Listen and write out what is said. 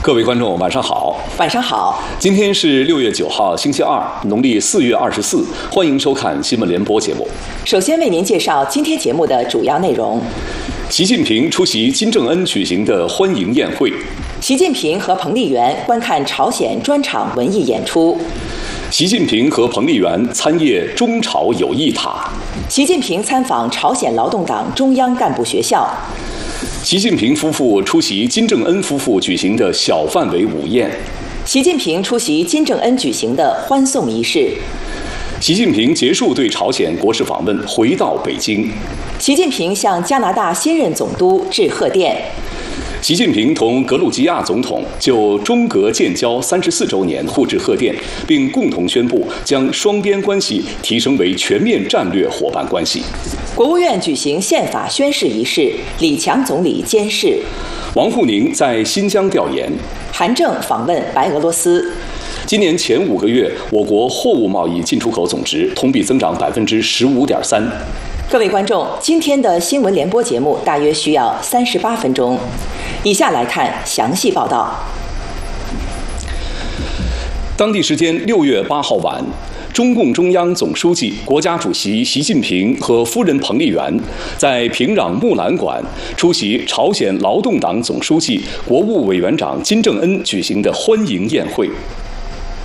各位观众，晚上好。 晚上好。 今天是6月9号，星期二，农历4月24。欢迎收看新闻联播节目。 首先为您介绍今天节目的主要内容： 习近平出席金正恩举行的欢迎宴会； 习近平和彭丽媛观看朝鲜专场文艺演出； 习近平和彭丽媛参谒中朝友谊塔； 习近平参访朝鲜劳动党中央干部学校； 习近平夫妇出席金正恩夫妇举行的小范围午宴； 习近平出席金正恩举行的欢送仪式； 习近平结束对朝鲜国事访问，回到北京； 习近平向加拿大新任总督致贺电； 习近平同格鲁吉亚总统就中格建交34周年互致贺电，并共同宣布将双边关系提升为全面战略伙伴关系。 国务院举行宪法宣誓仪式，李强总理监誓； 王沪宁在新疆调研； 韩正访问白俄罗斯。 今年前5个月，我国货物贸易进出口总值同比增长15.3%。 各位观众，今天的新闻联播节目大约需要38分钟。以下来看详细报道。 当地时间6月8号晚，中共中央总书记、国家主席习近平和夫人彭丽媛在平壤木兰馆出席朝鲜劳动党总书记、国务委员长金正恩举行的欢迎宴会。